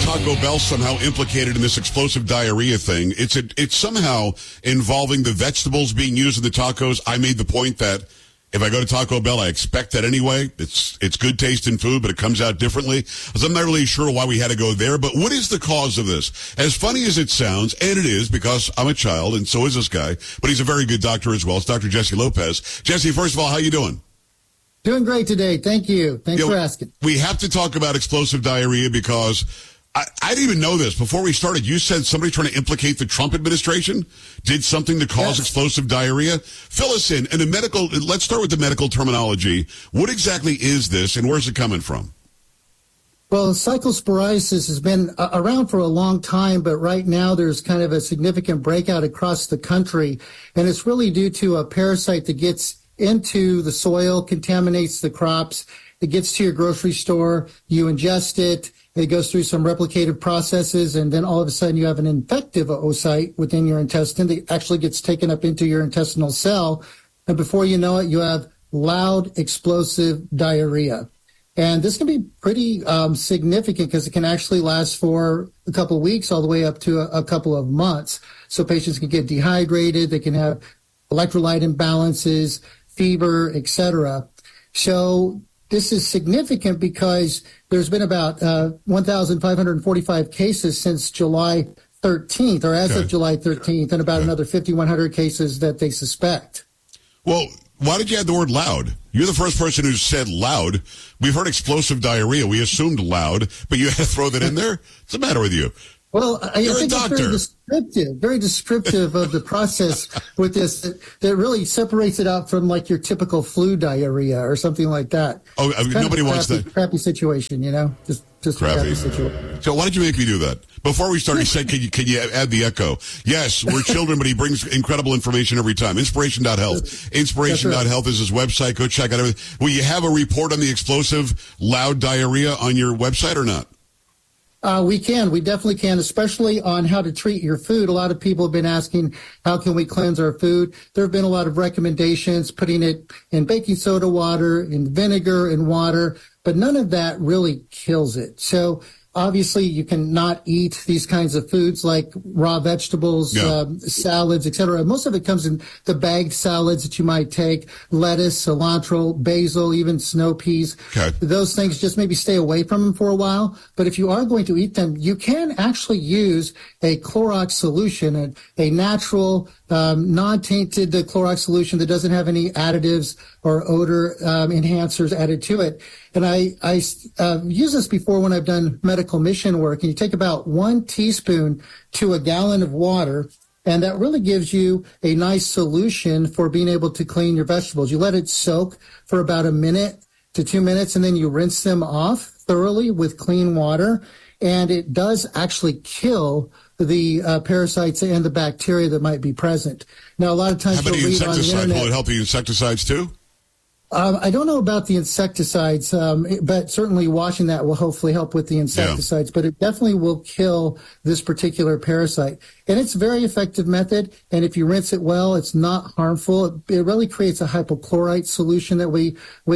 Taco Bell somehow implicated in this explosive diarrhea thing. It's somehow involving the vegetables being used in the tacos. I made the point that if I go to Taco Bell, I expect that anyway. It's good tasting food, but it comes out differently. So I'm not really sure why we had to go there. But what is the cause of this? As funny as it sounds, and it is because I'm a child, and so is this guy, but he's a very good doctor as well. It's Dr. Jesse Lopez. Jesse, first of all, how you doing? Doing great today. Thank you. Thanks for asking. We have to talk about explosive diarrhea because I didn't even know this. Before we started, you said somebody trying to implicate the Trump administration did something to cause explosive diarrhea. Fill us in. And let's start with the medical terminology. What exactly is this, and where's it coming from? Well, cyclosporiasis has been around for a long time, but right now there's kind of a significant breakout across the country, and it's really due to a parasite that gets into the soil, contaminates the crops. It gets to your grocery store, you ingest it, it goes through some replicative processes, and then all of a sudden you have an infective oocyte within your intestine that actually gets taken up into your intestinal cell. And before you know it, you have loud, explosive diarrhea. And this can be pretty significant because it can actually last for a couple of weeks all the way up to a couple of months. So patients can get dehydrated, they can have electrolyte imbalances, fever, etc. So this is significant because there's been about 1,545 cases since July 13th, or as of July 13th, and about another 5,100 cases that they suspect. Well, why did you add the word loud? You're the first person who said loud. We've heard explosive diarrhea. We assumed loud, but you had to throw that in there? What's the matter with you? Well, I think it's very descriptive of the process with this that really separates it out from like your typical flu diarrhea or something like that. Oh, nobody wants that. Crappy situation, you know, just crappy situation. So why did you make me do that? Before we started, you said, can you add the echo? Yes, we're children, but he brings incredible information every time. Inspiration.health. Inspiration.health is his website. Go check out everything. Will you have a report on the explosive loud diarrhea on your website or not? We definitely can, especially on how to treat your food. A lot of people have been asking, how can we cleanse our food? There have been a lot of recommendations, putting it in baking soda water, in vinegar, in water, but none of that really kills it. So obviously you can not eat these kinds of foods like raw vegetables, salads, etc. Most of it comes in the bagged salads that you might take, lettuce, cilantro, basil, even snow peas. Okay. Those things, just maybe stay away from them for a while. But if you are going to eat them, you can actually use a Clorox solution, a natural, non-tainted Clorox solution that doesn't have any additives or odor enhancers added to it. And I use this before when I've done medical mission work. And you take about 1 teaspoon to a gallon of water, and that really gives you a nice solution for being able to clean your vegetables. You let it soak for about 1 minute to 2 minutes, and then you rinse them off thoroughly with clean water. And it does actually kill the parasites and the bacteria that might be present. Now, a lot of times how about you'll read on the internet. Will it help the insecticides too? I don't know about the insecticides, but certainly washing that will hopefully help with the insecticides. But it definitely will kill this particular parasite. And it's a very effective method. And if you rinse it well, it's not harmful. It really creates a hypochlorite solution that we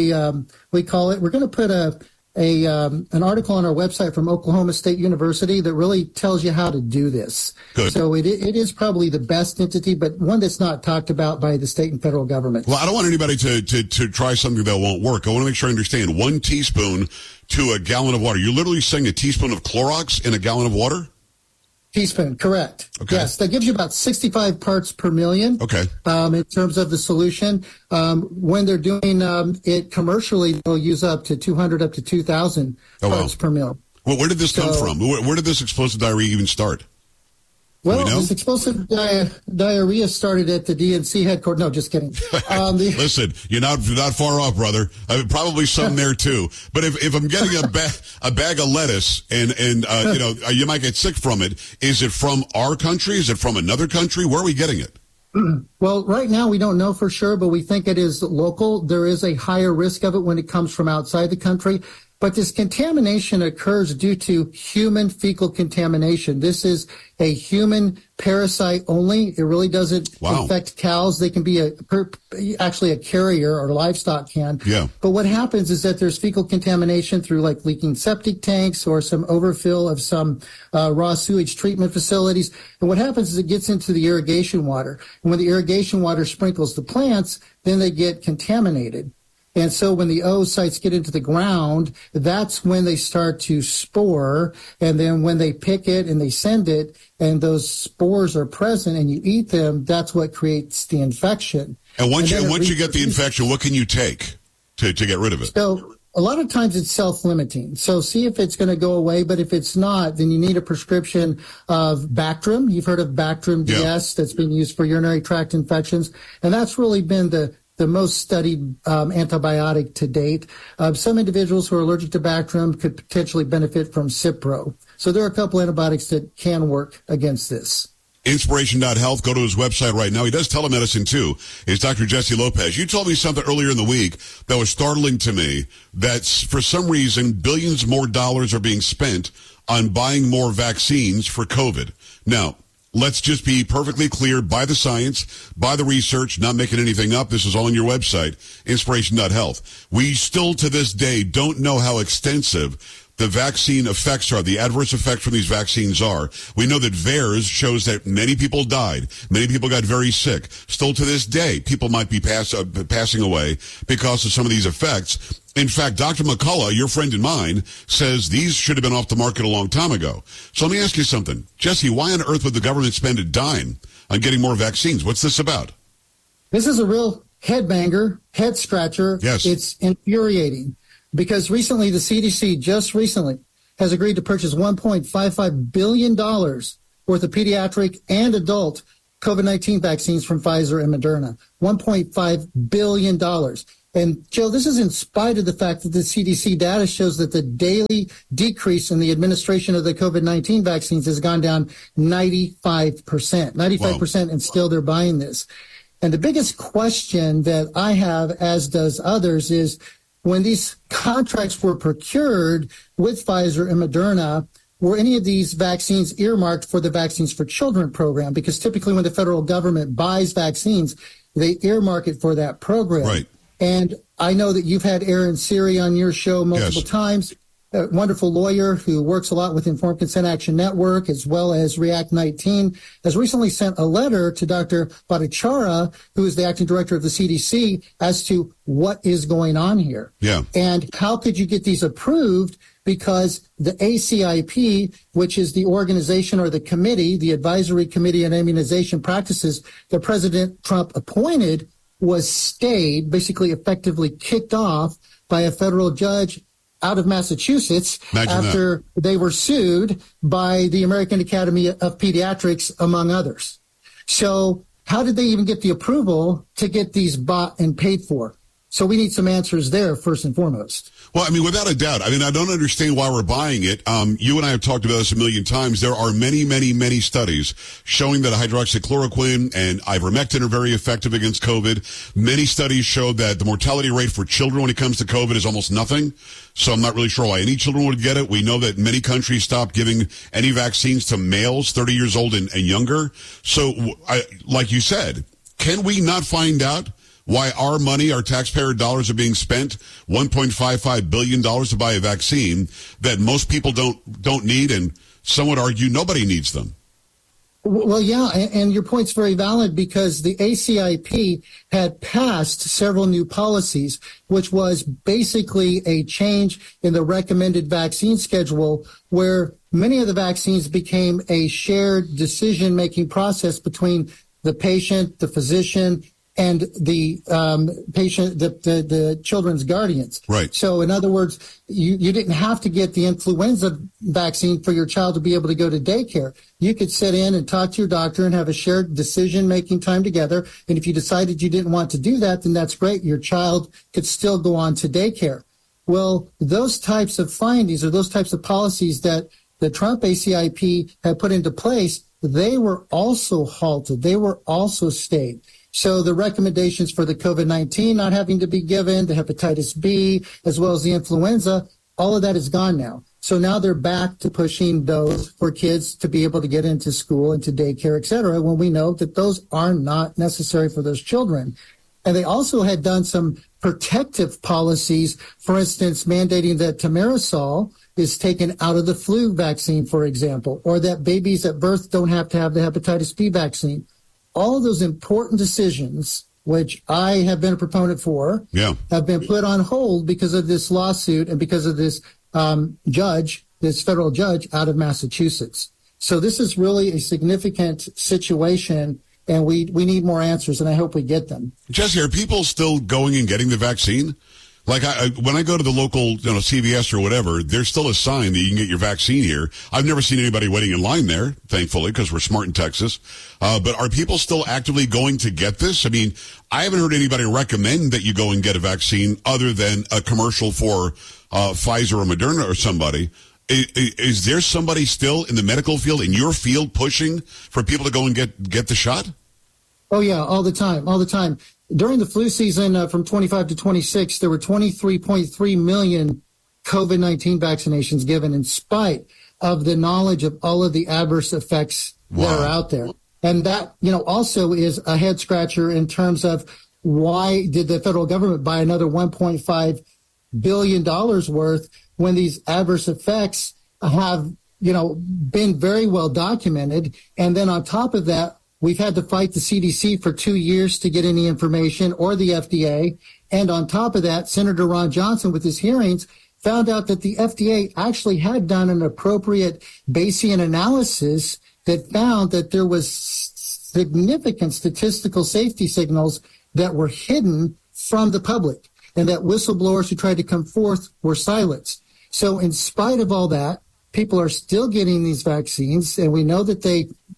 call it. We're going to put an article on our website from Oklahoma State University that really tells you how to do this. Good. So it is probably the best entity, but one that's not talked about by the state and federal government. Well, I don't want anybody to try something that won't work. I want to make sure I understand. 1 teaspoon to a gallon of water. You're literally saying a teaspoon of Clorox in a gallon of water? Teaspoon, correct. Okay. Yes, that gives you about 65 parts per million. Okay. In terms of the solution, when they're doing it commercially, they'll use up to 200 up to 2,000 parts per million. Well, where did this come from? Where did this explosive diarrhea even start? Well, this explosive diarrhea started at the DNC headquarters. No, just kidding. Listen, you're not far off, brother. Probably some there too. But if I'm getting a bag of lettuce and you might get sick from it, is it from our country? Is it from another country? Where are we getting it? Well, right now we don't know for sure, but we think it is local. There is a higher risk of it when it comes from outside the country. But this contamination occurs due to human fecal contamination. This is a human parasite only. It really doesn't infect cows. They can be actually a carrier, or livestock can. Yeah. But what happens is that there's fecal contamination through like leaking septic tanks or some overfill of some raw sewage treatment facilities. And what happens is it gets into the irrigation water. And when the irrigation water sprinkles the plants, then they get contaminated. And so when the oocytes get into the ground, that's when they start to spore. And then when they pick it and they send it, and those spores are present and you eat them, that's what creates the infection. And once you get the infection, what can you take to get rid of it? So a lot of times it's self-limiting. So see if it's going to go away. But if it's not, then you need a prescription of Bactrim. You've heard of Bactrim DS that's been used for urinary tract infections. And that's really been the most studied antibiotic to date. Some individuals who are allergic to Bactrim could potentially benefit from Cipro. So there are a couple antibiotics that can work against this. Inspiration.health. Go to his website right now. He does telemedicine too. It's Dr. Jesse Lopez. You told me something earlier in the week that was startling to me, that for some reason, billions more dollars are being spent on buying more vaccines for COVID. Now, let's just be perfectly clear, by the science, by the research, not making anything up. This is all on your website, inspiration.health. We still to this day don't know how extensive the vaccine effects are, the adverse effects from these vaccines are. We know that VAERS shows that many people died. Many people got very sick. Still to this day, people might be passing away because of some of these effects. In fact, Dr. McCullough, your friend and mine, says these should have been off the market a long time ago. So let me ask you something. Jesse, why on earth would the government spend a dime on getting more vaccines? What's this about? This is a real headbanger, head scratcher. Yes. It's infuriating because recently the CDC just recently has agreed to purchase $1.55 billion worth of pediatric and adult COVID-19 vaccines from Pfizer and Moderna. $1.5 billion. And, Joe, this is in spite of the fact that the CDC data shows that the daily decrease in the administration of the COVID-19 vaccines has gone down 95%. 95%, and still they're buying this. And the biggest question that I have, as does others, is when these contracts were procured with Pfizer and Moderna, were any of these vaccines earmarked for the Vaccines for Children program? Because typically when the federal government buys vaccines, they earmark it for that program. Right. And I know that you've had Aaron Siri on your show multiple times, a wonderful lawyer who works a lot with Informed Consent Action Network as well as React 19, has recently sent a letter to Dr. Bhattacharya, who is the acting director of the CDC, as to what is going on here. Yeah. And how could you get these approved? Because the ACIP, which is the organization or the committee, the Advisory Committee on Immunization Practices that President Trump appointed, was stayed, basically effectively kicked off by a federal judge out of Massachusetts after they were sued by the American Academy of Pediatrics, among others. So how did they even get the approval to get these bought and paid for? So we need some answers there, first and foremost. Well, I mean, without a doubt. I mean, I don't understand why we're buying it. You and I have talked about this a million times. There are many, many, many studies showing that hydroxychloroquine and ivermectin are very effective against COVID. Many studies show that the mortality rate for children when it comes to COVID is almost nothing. So I'm not really sure why any children would get it. We know that many countries stopped giving any vaccines to males 30 years old and younger. So, like you said, can we not find out why our money, our taxpayer dollars, are being spent, $1.55 billion to buy a vaccine that most people don't need, and some would argue nobody needs them? Well, yeah, and your point's very valid because the ACIP had passed several new policies, which was basically a change in the recommended vaccine schedule where many of the vaccines became a shared decision-making process between the patient, the physician, and the patient, the children's guardians. Right. So in other words, you didn't have to get the influenza vaccine for your child to be able to go to daycare. You could sit in and talk to your doctor and have a shared decision-making time together. And if you decided you didn't want to do that, then that's great. Your child could still go on to daycare. Well, those types of findings or those types of policies that the Trump ACIP had put into place, they were also halted. They were also stayed. So the recommendations for the COVID-19 not having to be given, the hepatitis B, as well as the influenza, all of that is gone now. So now they're back to pushing those for kids to be able to get into school and to daycare, et cetera, when we know that those are not necessary for those children. And they also had done some protective policies, for instance, mandating that thimerosal is taken out of the flu vaccine, for example, or that babies at birth don't have to have the hepatitis B vaccine. All of those important decisions, which I have been a proponent for, have been put on hold because of this lawsuit and because of this this federal judge out of Massachusetts. So this is really a significant situation, and we need more answers, and I hope we get them. Jesse, are people still going and getting the vaccine? Like when I go to the local, CVS or whatever, there's still a sign that you can get your vaccine here. I've never seen anybody waiting in line there, thankfully, because we're smart in Texas. But are people still actively going to get this? I mean, I haven't heard anybody recommend that you go and get a vaccine other than a commercial for Pfizer or Moderna or somebody. Is there somebody still in the medical field, in your field, pushing for people to go and get the shot? Oh, yeah, all the time. During the flu season from 25 to 26, there were 23.3 million COVID-19 vaccinations given in spite of the knowledge of all of the adverse effects that are out there. And that, also is a head scratcher in terms of why did the federal government buy another $1.5 billion worth when these adverse effects have, been very well documented. And then on top of that, we've had to fight the CDC for 2 years to get any information, or the FDA. And on top of that, Senator Ron Johnson, with his hearings, found out that the FDA actually had done an appropriate Bayesian analysis that found that there was significant statistical safety signals that were hidden from the public, and that whistleblowers who tried to come forth were silenced. So in spite of all that, people are still getting these vaccines, and we know that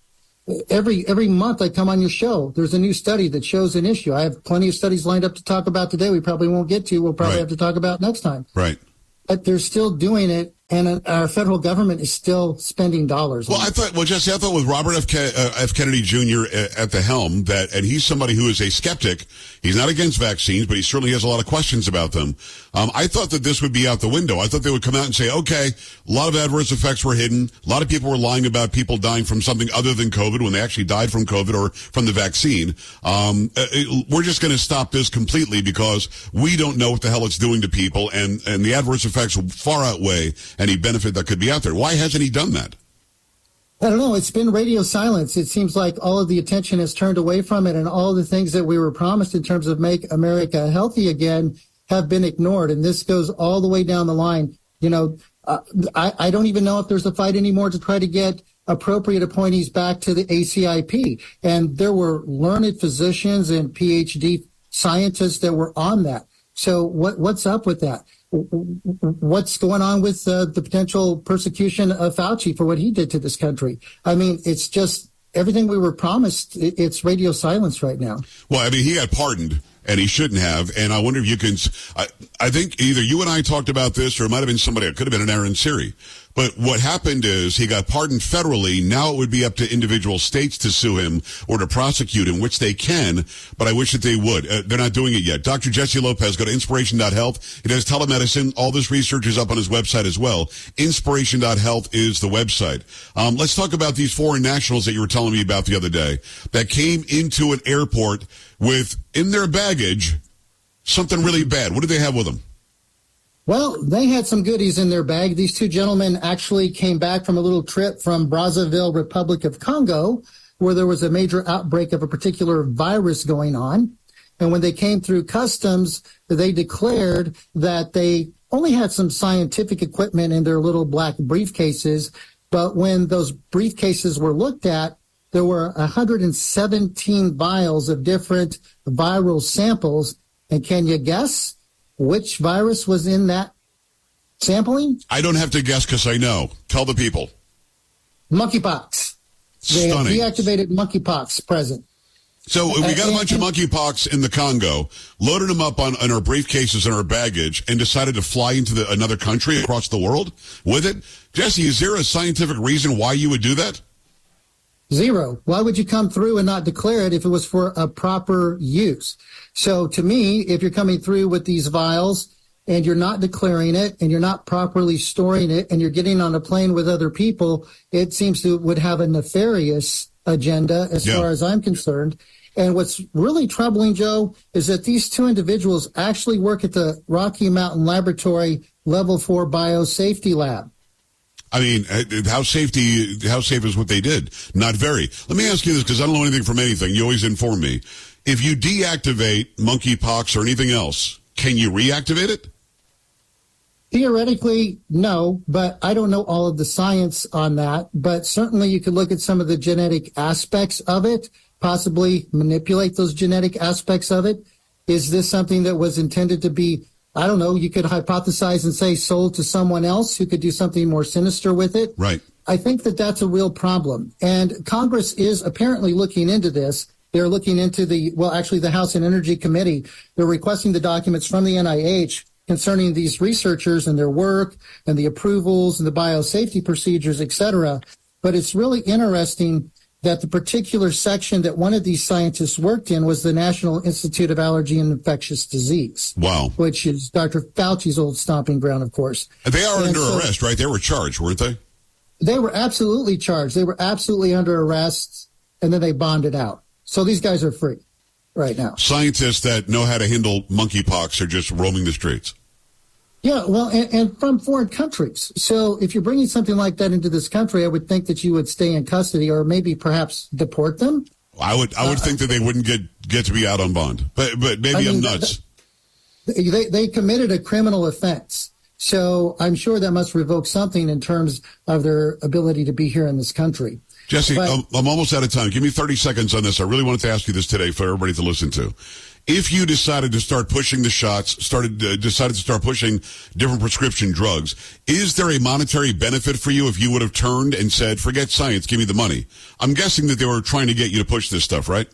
every month I come on your show, there's a new study that shows an issue. I have plenty of studies lined up to talk about today. We probably won't get to. We'll probably have to talk about next time. Right. But they're still doing it, and our federal government is still spending dollars. Well, Jesse, I thought with Robert F. Kennedy Jr. at the helm, and he's somebody who is a skeptic. He's not against vaccines, but he certainly has a lot of questions about them. I thought that this would be out the window. I thought they would come out and say, okay, a lot of adverse effects were hidden. A lot of people were lying about people dying from something other than COVID when they actually died from COVID or from the vaccine. We're just going to stop this completely because we don't know what the hell it's doing to people, and the adverse effects far outweigh any benefit that could be out there. Why hasn't he done that? I don't know. It's been radio silence. It seems like all of the attention has turned away from it, and all the things that we were promised in terms of make America healthy again have been ignored. And this goes all the way down the line. I don't even know if there's a fight anymore to try to get appropriate appointees back to the ACIP. And there were learned physicians and PhD scientists that were on that. So what's up with that? What's going on with the potential persecution of Fauci for what he did to this country? I mean, it's just everything we were promised. It's radio silence right now. Well, I mean, he got pardoned, and he shouldn't have. And I wonder if you can, I think either you and I talked about this, or it might have been somebody, it could have been an Aaron Siri. But what happened is he got pardoned federally. Now it would be up to individual states to sue him or to prosecute him, which they can, but I wish that they would. They're not doing it yet. Dr. Jesse Lopez, go to inspiration.health. He does telemedicine. All this research is up on his website as well. Inspiration.health is the website. Let's talk about these foreign nationals that you were telling me about the other day that came into an airport with, in their baggage, something really bad. What did they have with them? Well, they had some goodies in their bag. These two gentlemen actually came back from a little trip from Brazzaville, Republic of Congo, where there was a major outbreak of a particular virus going on. And when they came through customs, they declared that they only had some scientific equipment in their little black briefcases. But when those briefcases were looked at, there were 117 vials of different viral samples. And can you guess which virus was in that sampling? I don't have to guess because I know. Tell the people. Monkeypox. They have deactivated monkeypox present. So we got a bunch of monkeypox in the Congo, loaded them up on our briefcases and our baggage, and decided to fly into another country across the world with it. Jesse, is there a scientific reason why you would do that? Zero. Why would you come through and not declare it if it was for a proper use? So to me, if you're coming through with these vials and you're not declaring it and you're not properly storing it and you're getting on a plane with other people, it seems to would have a nefarious agenda as far as I'm concerned. And what's really troubling, Joe, is that these two individuals actually work at the Rocky Mountain Laboratory Level 4 Biosafety Lab. I mean, how safe is what they did? Not very. Let me ask you this, because I don't know anything from anything. You always inform me. If you deactivate monkeypox or anything else, can you reactivate it? Theoretically, no, but I don't know all of the science on that. But certainly you could look at some of the genetic aspects of it, possibly manipulate those genetic aspects of it. Is this something that was intended to be, I don't know, you could hypothesize and say sold to someone else who could do something more sinister with it? Right. I think that that's a real problem. And Congress is apparently looking into this. They're looking into the House and Energy Committee. They're requesting the documents from the NIH concerning these researchers and their work and the approvals and the biosafety procedures, et cetera. But it's really interesting that the particular section that one of these scientists worked in was the National Institute of Allergy and Infectious Disease. Wow. Which is Dr. Fauci's old stomping ground, of course. They are under arrest, right? They were charged, weren't they? They were absolutely charged. They were absolutely under arrest, and then they bonded out. So these guys are free right now. Scientists that know how to handle monkeypox are just roaming the streets. Yeah, well, and from foreign countries. So if you're bringing something like that into this country, I would think that you would stay in custody or maybe perhaps deport them. I would think that they wouldn't get to be out on bond. But maybe I'm nuts. They committed a criminal offense. So I'm sure that must revoke something in terms of their ability to be here in this country. Jesse, I'm almost out of time. Give me 30 seconds on this. I really wanted to ask you this today for everybody to listen to. If you decided to start pushing the shots, decided to start pushing different prescription drugs, is there a monetary benefit for you if you would have turned and said, forget science, give me the money? I'm guessing that they were trying to get you to push this stuff, right?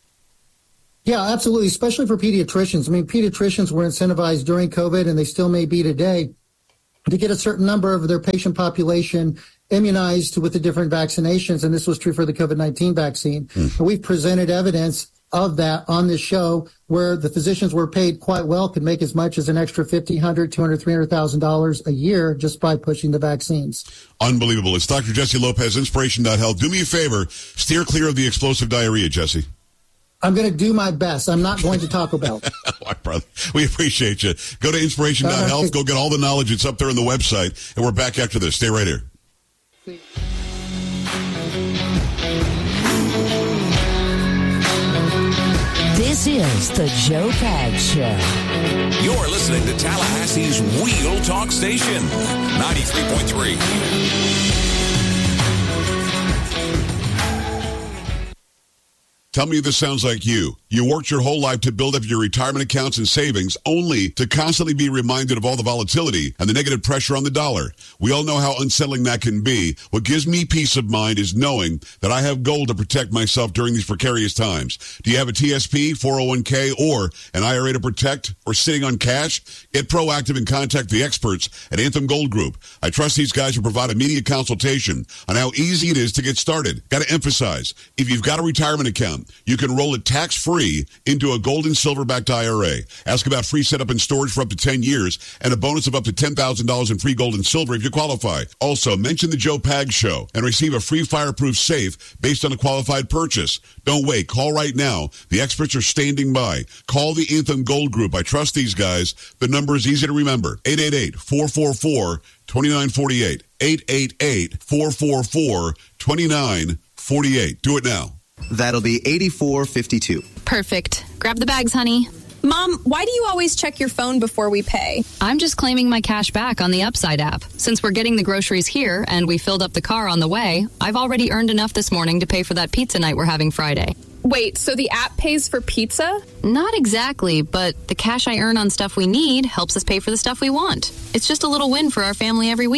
Yeah, absolutely, especially for pediatricians. I mean, pediatricians were incentivized during COVID, and they still may be today, to get a certain number of their patient population immunized with the different vaccinations, and this was true for the COVID-19 vaccine. We've presented evidence of that on this show where the physicians were paid quite well, could make as much as an extra $50,000, $200,000, $300,000 a year just by pushing the vaccines. Unbelievable. It's Dr. Jesse Lopez, Inspiration.Health. Do me a favor, steer clear of the explosive diarrhea, Jesse. I'm going to do my best. I'm not going to Taco Bell. My brother, we appreciate you. Go to Inspiration.Health. Go get all the knowledge. It's up there on the website. And we're back after this. Stay right here. This is the Joe Pags Show. You're listening to Tallahassee's Wheel Talk Station, 93.3. Tell me if this sounds like you. You worked your whole life to build up your retirement accounts and savings only to constantly be reminded of all the volatility and the negative pressure on the dollar. We all know how unsettling that can be. What gives me peace of mind is knowing that I have gold to protect myself during these precarious times. Do you have a TSP, 401k, or an IRA to protect, or sitting on cash? Get proactive and contact the experts at Anthem Gold Group. I trust these guys will provide immediate consultation on how easy it is to get started. Got to emphasize, if you've got a retirement account, you can roll it tax-free into a gold and silver-backed IRA. Ask about free setup and storage for up to 10 years and a bonus of up to $10,000 in free gold and silver if you qualify. Also, mention the Joe Pags Show and receive a free fireproof safe based on a qualified purchase. Don't wait. Call right now. The experts are standing by. Call the Anthem Gold Group. I trust these guys. The number is easy to remember. 888-444-2948. 888-444-2948. Do it now. That'll be 8452. Perfect. Grab the bags, honey. Mom, why do you always check your phone before we pay? I'm just claiming my cash back on the Upside app. Since we're getting the groceries here and we filled up the car on the way, I've already earned enough this morning to pay for that pizza night we're having Friday. Wait, so the app pays for pizza? Not exactly, but the cash I earn on stuff we need helps us pay for the stuff we want. It's just a little win for our family every week.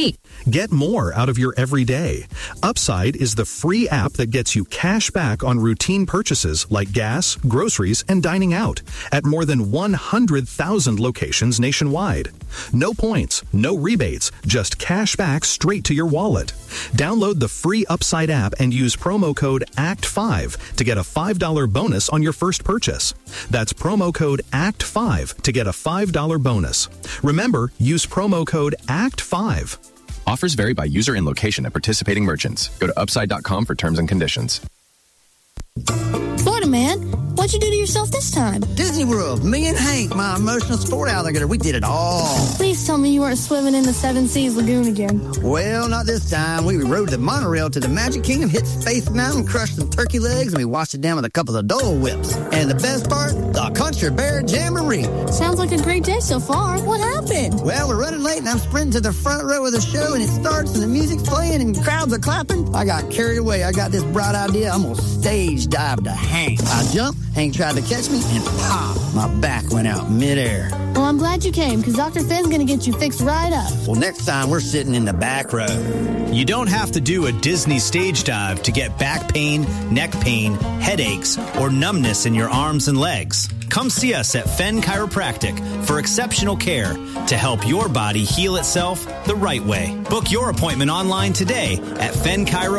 Get more out of your everyday. Upside is the free app that gets you cash back on routine purchases like gas, groceries, and dining out at more than 100,000 locations nationwide. No points, no rebates, just cash back straight to your wallet. Download the free Upside app and use promo code ACT5 to get a $5 bonus on your first purchase. That's promo code ACT5 to get a $5 bonus. Remember, use promo code ACT5. Offers vary by user and location at participating merchants. Go to upside.com for terms and conditions. Florida man, what'd you do to yourself this time? Disney World. Me and Hank, my emotional sport alligator, we did it all. Please tell me you weren't swimming in the Seven Seas Lagoon again. Well, not this time. We rode the monorail to the Magic Kingdom, hit Space Mountain, crushed some turkey legs, and we washed it down with a couple of Dole Whips. And the best part, the Country Bear Jamboree. Sounds like a great day so far. What happened? Well, we're running late, and I'm sprinting to the front row of the show, and it starts, and the music's playing, and crowds are clapping. I got carried away. I got this bright idea. I'm going to stage dive to Hank. I jumped, Hank tried to catch me, and pop, my back went out midair. Well, I'm glad you came, because Dr. Finn's going to get you fixed right up. Well, next time, we're sitting in the back row. You don't have to do a Disney stage dive to get back pain, neck pain, headaches, or numbness in your arms and legs. Come see us at Fenn Chiropractic for exceptional care to help your body heal itself the right way. Book your appointment online today at fenchiro.com.